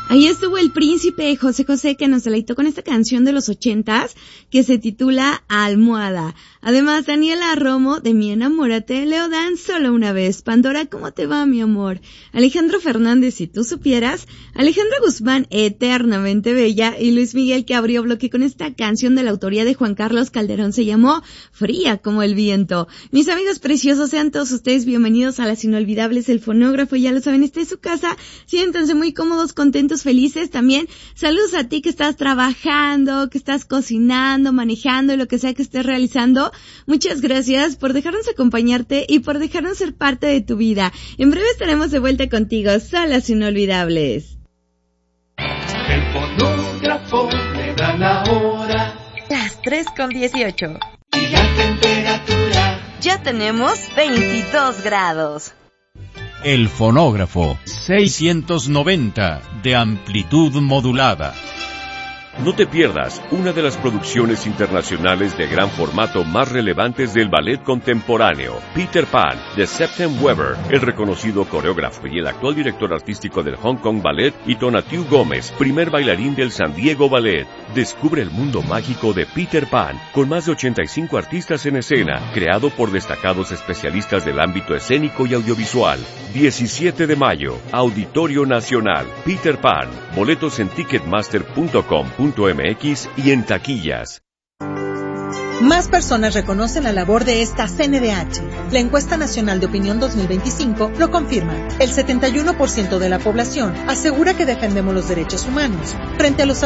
Ahí estuvo el príncipe José José, que nos deleitó con esta canción de los 80s que se titula Almohada. Además, Daniela Romo de Mi Enamórate, Leodán Solo Una Vez, Pandora, ¿cómo te va, mi amor? Alejandro Fernández, Si Tú Supieras, Alejandra Guzmán, Eternamente Bella, y Luis Miguel, que abrió bloque con esta canción de la autoría de Juan Carlos Calderón, se llamó Fría como el viento. Mis amigos preciosos, sean todos ustedes bienvenidos a las inolvidables del fonógrafo, ya lo saben, esta es su casa, siéntanse muy cómodos, contentos, felices. También saludos a ti que estás trabajando, que estás cocinando, manejando, lo que sea que estés realizando. Muchas gracias por dejarnos acompañarte y por dejarnos ser parte de tu vida. En breve estaremos de vuelta contigo, Salas Inolvidables. El fonógrafo le da la hora. Las 3:18. Y la temperatura. Ya tenemos 22 grados. El fonógrafo 690 de amplitud modulada. No te pierdas una de las producciones internacionales de gran formato más relevantes del ballet contemporáneo, Peter Pan, de Septem Weber, el reconocido coreógrafo y el actual director artístico del Hong Kong Ballet, y Tonatiuh Gómez, primer bailarín del San Diego Ballet. Descubre el mundo mágico de Peter Pan, con más de 85 artistas en escena, creado por destacados especialistas del ámbito escénico y audiovisual. 17 de mayo, Auditorio Nacional, Peter Pan. Boletos en ticketmaster.com.mx y en taquillas. Más personas reconocen la labor de esta CNDH. La encuesta nacional de opinión 2025 lo confirma. El 71% de la población asegura que defendemos los derechos humanos frente a los